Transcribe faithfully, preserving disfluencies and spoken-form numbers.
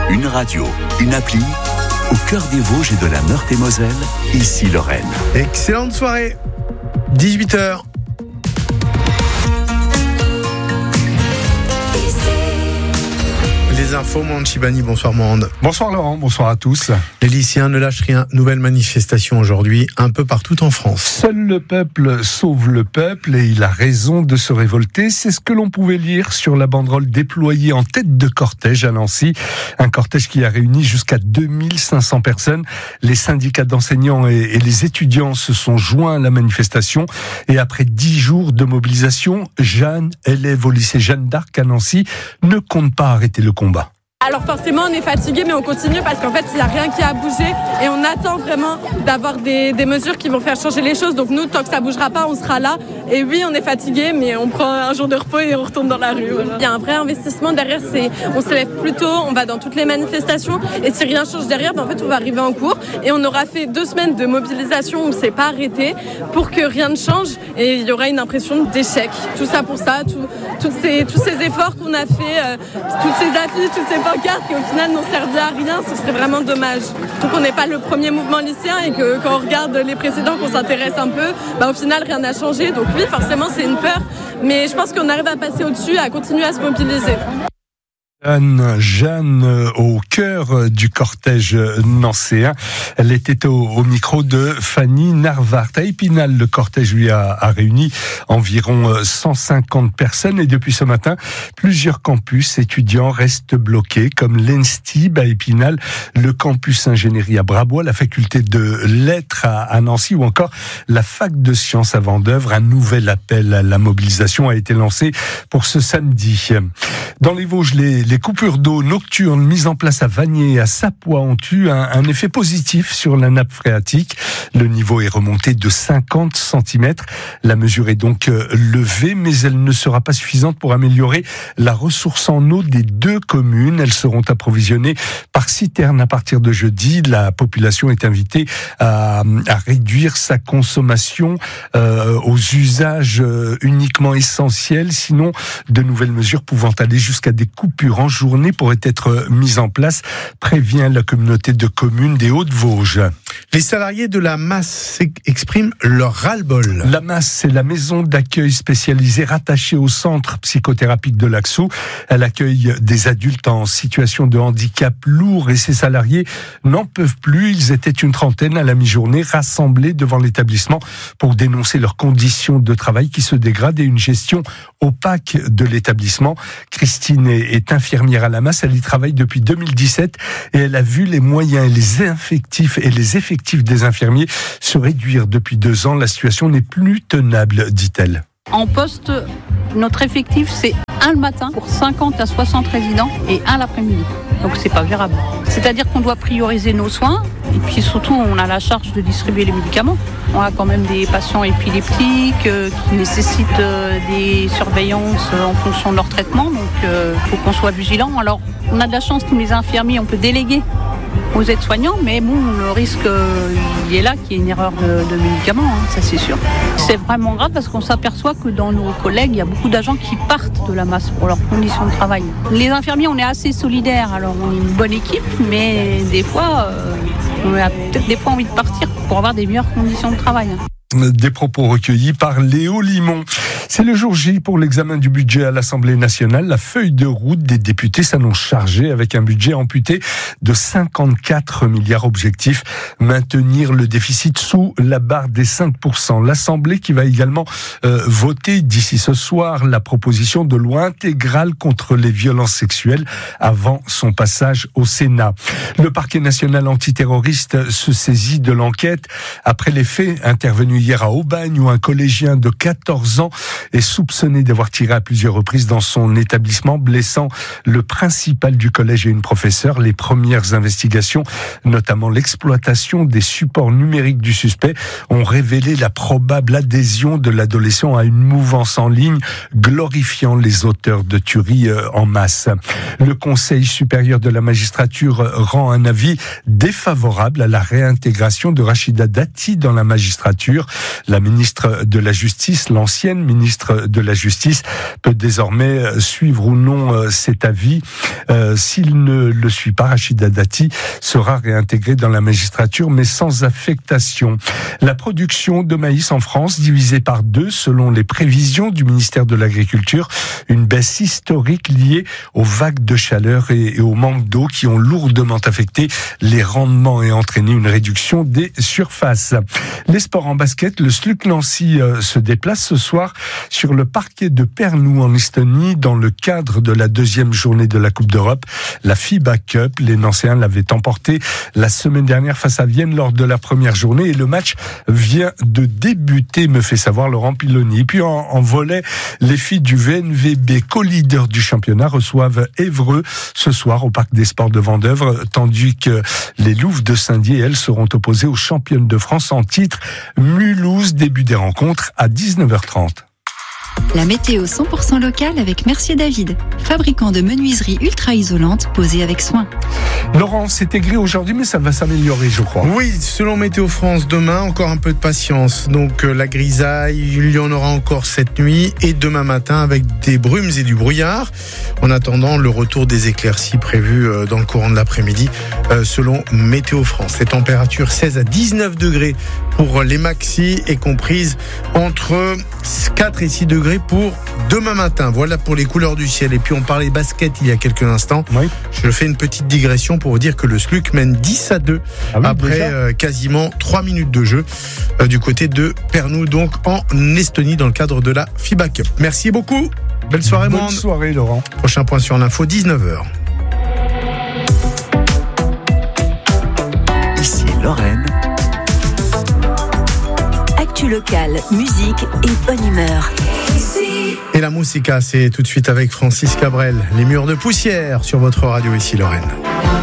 Une radio, une appli, au cœur des Vosges et de la Meurthe-et-Moselle, ici Lorraine. Excellente soirée, dix-huit heures. Les infos, Monde Chibani, bonsoir Monde. Bonsoir Laurent, bonsoir à tous. Les lycéens ne lâchent rien. Nouvelle manifestation aujourd'hui, un peu partout en France. Seul le peuple sauve le peuple et il a raison de se révolter. C'est ce que l'on pouvait lire sur la banderole déployée en tête de cortège à Nancy. Un cortège qui a réuni jusqu'à deux mille cinq cents personnes. Les syndicats d'enseignants et, et les étudiants se sont joints à la manifestation. Et après dix jours de mobilisation, Jeanne, élève au lycée Jeanne d'Arc à Nancy, ne compte pas arrêter le combat. Alors forcément on est fatigué mais on continue parce qu'en fait il n'y a rien qui a bougé et on attend vraiment d'avoir des, des mesures qui vont faire changer les choses. Donc nous, tant que ça ne bougera pas, on sera là. Et oui, on est fatigué mais on prend un jour de repos et on retourne dans la rue. Voilà. Il y a un vrai investissement derrière, c'est, on se lève plus tôt, on va dans toutes les manifestations et si rien change derrière, ben en fait on va arriver en cours et on aura fait deux semaines de mobilisation où on ne s'est pas arrêté pour que rien ne change et il y aura une impression d'échec. Tout ça pour ça, tout, toutes ces, tous ces efforts qu'on a fait, euh, toutes ces affiches, toutes ces pancartes qui au final n'ont servi à rien, ce serait vraiment dommage. Donc on n'est pas le premier mouvement lycéen et que quand on regarde les précédents, qu'on s'intéresse un peu, bah au final rien n'a changé. Donc oui, forcément c'est une peur, mais je pense qu'on arrive à passer au-dessus, à continuer à se mobiliser. Jeanne, Jeanne au cœur du cortège nancéen. Elle était au, au micro de Fanny Narvart. À Épinal, le cortège lui a, a réuni environ cent cinquante personnes et depuis ce matin, plusieurs campus étudiants restent bloqués comme l'Enstib à Épinal, le campus ingénierie à Brabois, la faculté de lettres à, à Nancy ou encore la fac de sciences à Vendeuvre. Un nouvel appel à la mobilisation a été lancé pour ce samedi. Dans les Vosges, les Les coupures d'eau nocturnes mises en place à Vanier et à Sapois ont eu un, un effet positif sur la nappe phréatique. Le niveau est remonté de cinquante centimètres. La mesure est donc levée, mais elle ne sera pas suffisante pour améliorer la ressource en eau des deux communes. Elles seront approvisionnées par citerne à partir de jeudi. La population est invitée à, à réduire sa consommation euh, aux usages uniquement essentiels. Sinon, de nouvelles mesures pouvant aller jusqu'à des coupures en journée pourrait être mise en place, prévient la communauté de communes des Hauts-de-Vosges. Les salariés de la Masse expriment leur ras-le-bol. La Masse, c'est la maison d'accueil spécialisée rattachée au centre psychothérapique de l'Axou. Elle accueille des adultes en situation de handicap lourd et ses salariés n'en peuvent plus. Ils étaient une trentaine à la mi-journée rassemblés devant l'établissement pour dénoncer leurs conditions de travail qui se dégradent et une gestion opaque de l'établissement. Christine est infirmière à la Masse, elle y travaille depuis deux mille dix-sept et elle a vu les moyens et les effectifs et les effectifs des infirmiers se réduire depuis deux ans. La situation n'est plus tenable, dit-elle. En poste, notre effectif, c'est un le matin pour cinquante à soixante résidents et un l'après-midi. Donc c'est pas gérable. C'est-à-dire qu'on doit prioriser nos soins et puis surtout on a la charge de distribuer les médicaments. On a quand même des patients épileptiques euh, qui nécessitent euh, des surveillances euh, en fonction de leur traitement. Donc il euh, faut qu'on soit vigilant. Alors on a de la chance, tous les infirmiers, on peut déléguer aux aides-soignants, mais bon, le risque, euh, il est là qu'il y ait une erreur de, de médicaments, hein, ça c'est sûr. C'est vraiment grave parce qu'on s'aperçoit que dans nos collègues, il y a beaucoup d'agents qui partent de la Masse pour leurs conditions de travail. Les infirmiers, on est assez solidaires, alors on est une bonne équipe, mais des fois, euh, on a peut-être des fois envie de partir pour avoir des meilleures conditions de travail. Des propos recueillis par Léo Limon. C'est le jour J pour l'examen du budget à l'Assemblée nationale. La feuille de route des députés s'annonce chargée avec un budget amputé de cinquante-quatre milliards. Objectif, maintenir le déficit sous la barre des cinq pour cent. L'Assemblée qui va également euh, voter d'ici ce soir la proposition de loi intégrale contre les violences sexuelles avant son passage au Sénat. Le parquet national antiterroriste se saisit de l'enquête après les faits intervenus hier à Aubagne où un collégien de quatorze ans est soupçonné d'avoir tiré à plusieurs reprises dans son établissement, blessant le principal du collège et une professeure. Les premières investigations, notamment l'exploitation des supports numériques du suspect, ont révélé la probable adhésion de l'adolescent à une mouvance en ligne glorifiant les auteurs de tueries en masse. Le Conseil supérieur de la magistrature rend un avis défavorable à la réintégration de Rachida Dati dans la magistrature. La ministre de la Justice, l'ancienne ministre de la Justice, peut désormais suivre ou non cet avis. Euh, s'il ne le suit pas, Rachida Dati sera réintégré dans la magistrature, mais sans affectation. La production de maïs en France divisée par deux selon les prévisions du ministère de l'Agriculture. Une baisse historique liée aux vagues de chaleur et, et au manque d'eau qui ont lourdement affecté les rendements et entraîné une réduction des surfaces. Les sports en basket, le S L U C Nancy euh, se déplace ce soir sur le parquet de Pernou en Estonie dans le cadre de la deuxième journée de la Coupe d'Europe, la FIBA Cup. Les Nancéens l'avaient emporté la semaine dernière face à Vienne lors de la première journée et le match vient de débuter, me fait savoir Laurent Piloni. Et puis en, en volley, les filles du V N V B, co-leader du championnat, reçoivent Évreux ce soir au Parc des Sports de Vendeuvre, tandis que les Louves de Saint-Dié, elles, seront opposées aux championnes de France en titre Mulhouse. Début des rencontres à dix-neuf heures trente. La météo cent pour cent locale avec Mercier David, fabricant de menuiseries ultra isolantes posées avec soin. Laurent, c'était gris aujourd'hui, mais ça va s'améliorer, je crois. Oui, selon Météo France, demain, encore un peu de patience. Donc euh, la grisaille, il y en aura encore cette nuit et demain matin avec des brumes et du brouillard. En attendant le retour des éclaircies prévues euh, dans le courant de l'après-midi, euh, selon Météo France. Les températures seize à dix-neuf degrés pour les maxis et comprises entre quatre et six degrés pour demain matin. Voilà pour les couleurs du ciel. Et puis on parlait basket il y a quelques instants. Oui. Je fais une petite digression pour vous dire que le S L U C mène dix à deux ah oui, après euh, quasiment trois minutes de jeu euh, du côté de Pernou, donc en Estonie dans le cadre de la FIBA Cup. Merci beaucoup. Belle soirée, Bonne monde. soirée, Laurent. Prochain point sur l'info, dix-neuf heures. Ici Lorraine. Actu locale, musique et bonne humeur. Et la musica, c'est tout de suite avec Francis Cabrel. Les murs de poussière sur votre radio ici Lorraine.